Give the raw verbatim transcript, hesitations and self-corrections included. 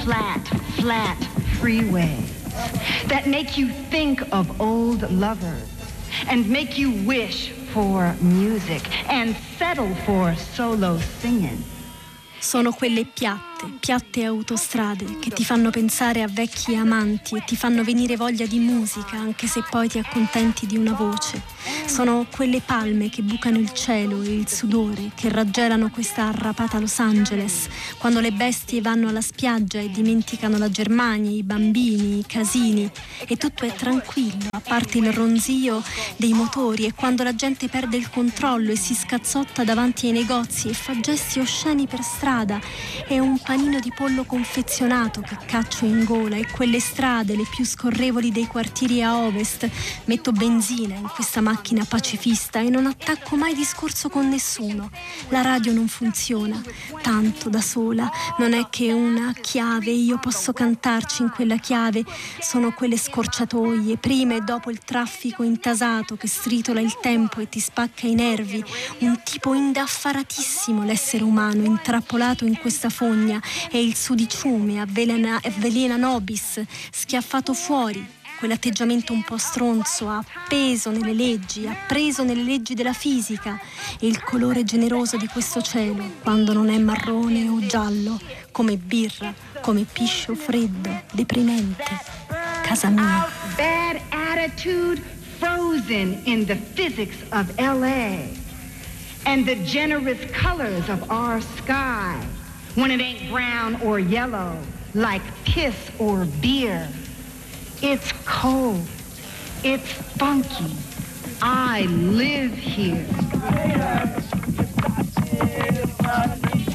flat, flat freeways that make you think of old lovers and make you wish for music and settle for solo singing. Sono quelle piatte, piatte autostrade che ti fanno pensare a vecchi amanti e ti fanno venire voglia di musica anche se poi ti accontenti di una voce. Sono quelle palme che bucano il cielo e il sudore che raggelano questa arrapata Los Angeles quando le bestie vanno alla spiaggia e dimenticano la Germania, i bambini, i casini e tutto è tranquillo a parte il ronzio dei motori e quando la gente perde il controllo e si scazzotta davanti ai negozi e fa gesti osceni per strada. È un panino di pollo confezionato che caccio in gola e quelle strade le più scorrevoli dei quartieri a ovest. Metto benzina in questa macchina pacifista e non attacco mai discorso con nessuno. La radio non funziona, tanto da sola, non è che una chiave, io posso cantarci in quella chiave. Sono quelle scorciatoie, prima e dopo il traffico intasato che stritola il tempo e ti spacca i nervi. Un tipo indaffaratissimo l'essere umano, intrappolato in questa fogna e il sudiciume avvelena, avvelena nobis, schiaffato fuori. Quell'atteggiamento un po' stronzo, appeso nelle leggi, appreso nelle leggi della fisica e il colore generoso di questo cielo quando non è marrone o giallo, come birra, come piscio freddo, deprimente. Casa mia. Bad attitude frozen in the physics of L A and the generous colors of our sky when it ain't brown or yellow like piss or beer. It's cold. It's funky. I live here.